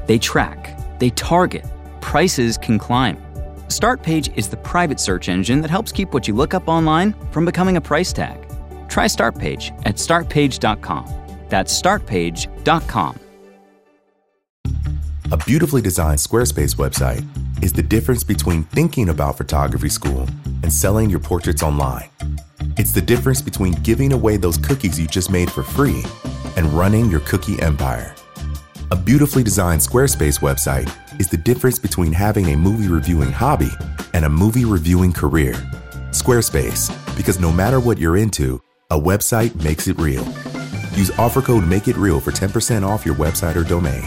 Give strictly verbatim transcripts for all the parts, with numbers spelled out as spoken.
They track, they target, prices can climb. Startpage is the private search engine that helps keep what you look up online from becoming a price tag. Try Startpage at start page dot com. That's start page dot com. A beautifully designed Squarespace website is the difference between thinking about photography school and selling your portraits online. It's the difference between giving away those cookies you just made for free and running your cookie empire. A beautifully designed Squarespace website is the difference between having a movie reviewing hobby and a movie reviewing career. Squarespace, because no matter what you're into, a website makes it real. Use offer code MAKEITREAL for ten percent off your website or domain.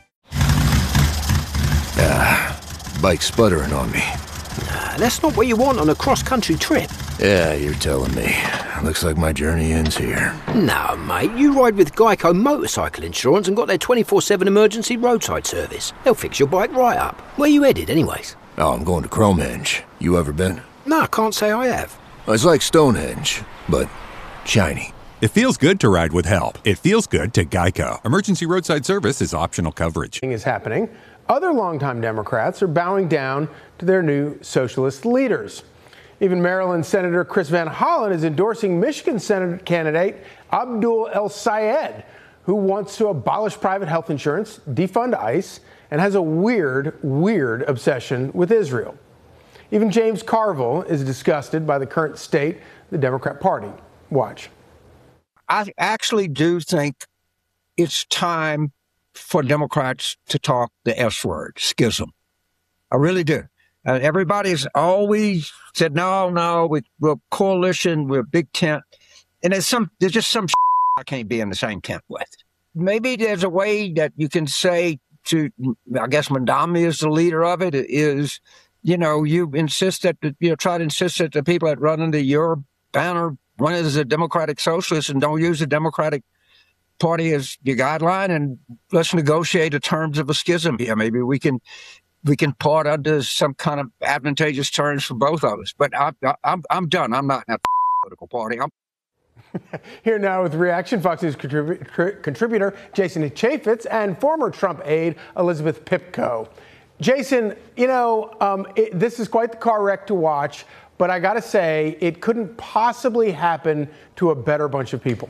Ah, bike's sputtering on me. Nah, that's not what you want on a cross-country trip. Yeah, you're telling me. Looks like my journey ends here. No, mate, you ride with Geico Motorcycle Insurance and got their twenty-four seven emergency roadside service. They'll fix your bike right up. Where you headed, anyways? Oh, I'm going to Cromehenge. You ever been? No, I can't say I have. It's like Stonehenge, but shiny. It feels good to ride with help. It feels good to Geico. Emergency roadside service is optional coverage. Is happening. Other longtime Democrats are bowing down to their new socialist leaders. Even Maryland Senator Chris Van Hollen is endorsing Michigan Senate candidate Abdul El-Sayed, who wants to abolish private health insurance, defund ICE, and has a weird, weird obsession with Israel. Even James Carville is disgusted by the current state of the Democrat Party. Watch. I actually do think it's time for Democrats to talk the S word, schism. I really do. Uh, everybody's always said, no, no, we, we're a coalition, we're a big tent. And there's some, there's just some shit I can't be in the same tent with. Maybe there's a way that you can say to, I guess Mandami is the leader of it, is, you know, you insist that, you know, try to insist that the people that run under your banner run as a Democratic Socialist and don't use the Democratic Party as your guideline, and let's negotiate the terms of a schism here. Maybe we can we can part under some kind of advantageous terms for both of us. But I, I, I'm I'm done. I'm not in that political party. I'm Here now with reaction, Fox News contribu- contributor Jason Chaffetz and former Trump aide Elizabeth Pipko. Jason, you know, um, it, this is quite the car wreck to watch, but I got to say, it couldn't possibly happen to a better bunch of people.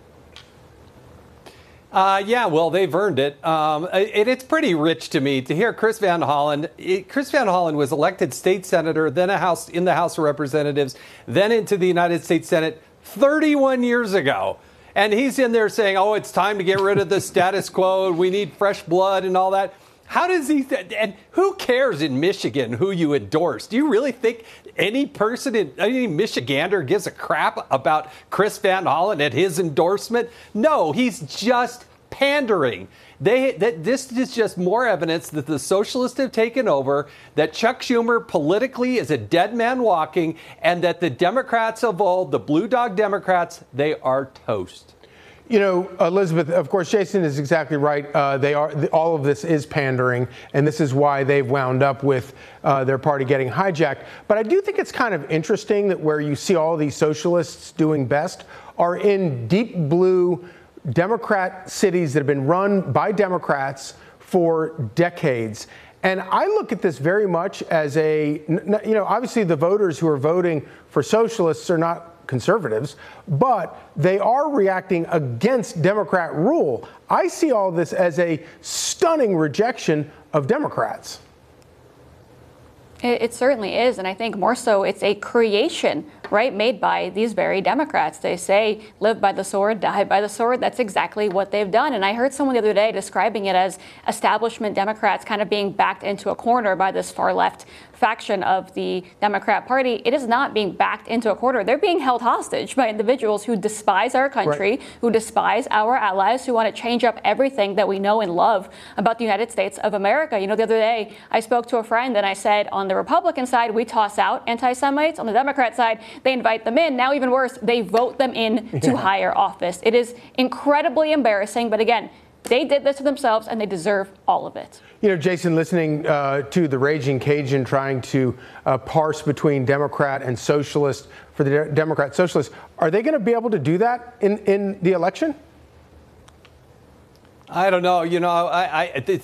Uh, yeah, well, they've earned it. Um, it. It's pretty rich to me to hear Chris Van Hollen. It, Chris Van Hollen was elected state senator, then a House in the House of Representatives, then into the United States Senate thirty-one years ago. And he's in there saying, oh, it's time to get rid of the status quo. We need fresh blood and all that. How does he, th- and who cares in Michigan who you endorse? Do you really think any person, in, any Michigander gives a crap about Chris Van Hollen and his endorsement? No, he's just pandering. They that this is just more evidence that the socialists have taken over, that Chuck Schumer politically is a dead man walking, and that the Democrats of old, the blue dog Democrats, they are toast. You know, Elizabeth, of course, Jason is exactly right. Uh, they are all of this is pandering, and this is why they've wound up with uh, their party getting hijacked. But I do think it's kind of interesting that where you see all these socialists doing best are in deep blue Democrat cities that have been run by Democrats for decades. And I look at this very much as a, you know, obviously the voters who are voting for socialists are not conservatives, but they are reacting against Democrat rule. I see all this as a stunning rejection of Democrats. It, it certainly is, and I think more so it's a creation, right, made by these very Democrats. They say, live by the sword, die by the sword. That's exactly what they've done. And I heard someone the other day describing it as establishment Democrats kind of being backed into a corner by this far left faction of the Democrat Party. It is not being backed into a corner. They're being held hostage by individuals who despise our country, right, who despise our allies, who want to change up everything that we know and love about the United States of America. You know, the other day I spoke to a friend and I said, on the Republican side, we toss out anti-Semites. On the Democrat side, they invite them in. Now, even worse, they vote them in yeah. to higher office. It is incredibly embarrassing. But again, they did this to themselves and they deserve all of it. You know, Jason, listening uh, to the Raging Cajun trying to uh, parse between Democrat and socialist for the de- Democrat socialists, are they going to be able to do that in, in the election? I don't know. You know, I, I